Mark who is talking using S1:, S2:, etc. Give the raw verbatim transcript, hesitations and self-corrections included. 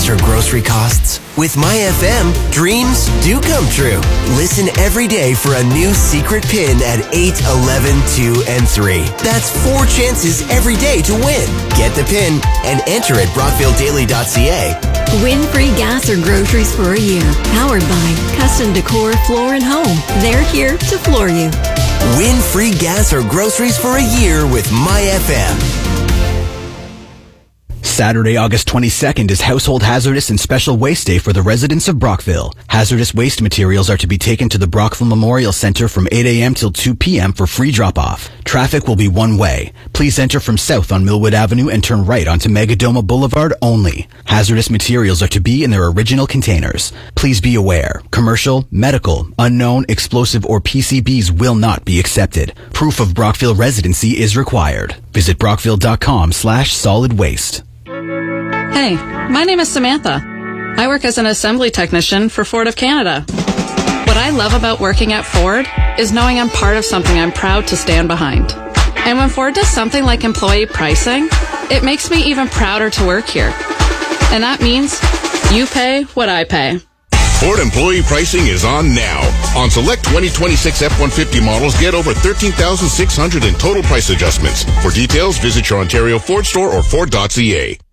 S1: or grocery costs? With MyFM, dreams do come true. Listen every day for a new secret pin at eight, eleven, two, and three. That's four chances every day to win. Get the pin and enter at brockville daily dot c a.
S2: Win free gas or groceries for a year. Powered by Custom Decor Floor and Home. They're here to floor you.
S1: Win free gas or groceries for a year with MyFM.
S3: Saturday, August twenty-second is Household Hazardous and Special Waste Day for the residents of Brockville. Hazardous waste materials are to be taken to the Brockville Memorial Center from eight a.m. till two p.m. for free drop-off. Traffic will be one way. Please enter from south on Millwood Avenue and turn right onto Megadoma Boulevard only. Hazardous materials are to be in their original containers. Please be aware, commercial, medical, unknown, explosive, or P C Bs will not be accepted. Proof of Brockville residency is required. Visit brockville.com slash solid waste.
S4: Hey, my name is Samantha. I work as an assembly technician for Ford of Canada. What I love about working at Ford is knowing I'm part of something I'm proud to stand behind. And when Ford does something like employee pricing, it makes me even prouder to work here. And that means you pay what I pay.
S5: Ford employee pricing is on now. On select twenty twenty-six F one fifty models, get over thirteen thousand six hundred dollars in total price adjustments. For details, visit your Ontario Ford store or Ford dot c a.